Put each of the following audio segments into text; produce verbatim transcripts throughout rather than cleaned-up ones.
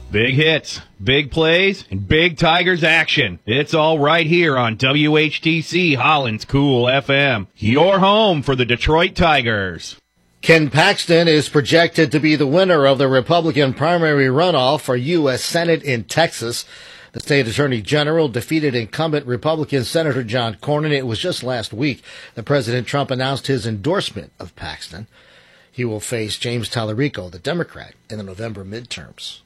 Big hits, big plays, and big Tigers action. It's all right here on W H T C Holland's Cool F M. Your home for the Detroit Tigers. Ken Paxton is projected to be the winner of the Republican primary runoff for U S Senate in Texas. The state attorney general defeated incumbent Republican Senator John Cornyn. It was just last week that President Trump announced his endorsement of Paxton. He will face James Tallarico, the Democrat, in the November midterms.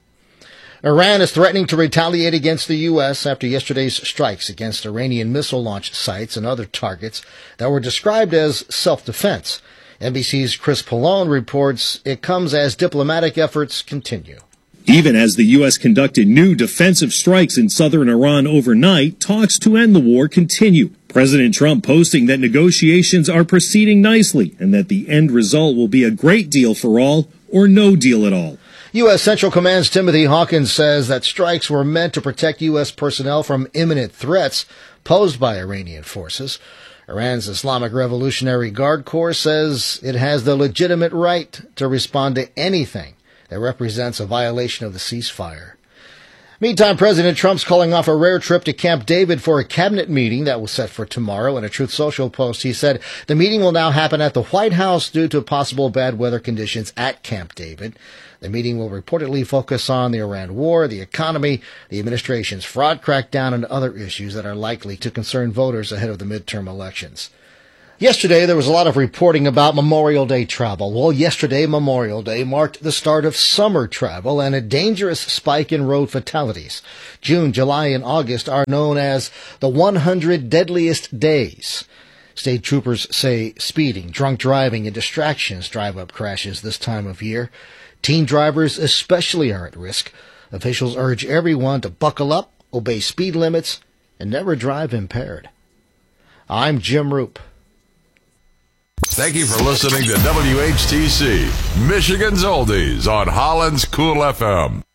Iran is threatening to retaliate against the U S after yesterday's strikes against Iranian missile launch sites and other targets that were described as self-defense. N B C's Chris Pallone reports it comes as diplomatic efforts continue. Even as the U S conducted new defensive strikes in southern Iran overnight, talks to end the war continue. President Trump posting that negotiations are proceeding nicely and that the end result will be a great deal for all or no deal at all. U S. Central Command's Timothy Hawkins says that strikes were meant to protect U S personnel from imminent threats posed by Iranian forces. Iran's Islamic Revolutionary Guard Corps says it has the legitimate right to respond to anything that represents a violation of the ceasefire. Meantime, President Trump's calling off a rare trip to Camp David for a cabinet meeting that was set for tomorrow. In a Truth Social post, he said the meeting will now happen at the White House due to possible bad weather conditions at Camp David. The meeting will reportedly focus on the Iran war, the economy, the administration's fraud crackdown, and other issues that are likely to concern voters ahead of the midterm elections. Yesterday, there was a lot of reporting about Memorial Day travel. Well, yesterday, Memorial Day marked the start of summer travel and a dangerous spike in road fatalities. June, July, and August are known as the one hundred deadliest days. State troopers say speeding, drunk driving, and distractions drive up crashes this time of year. Teen drivers especially are at risk. Officials urge everyone to buckle up, obey speed limits, and never drive impaired. I'm Jim Roop. Thank you for listening to W H T C, Michigan's Oldies on Holland's Cool F M.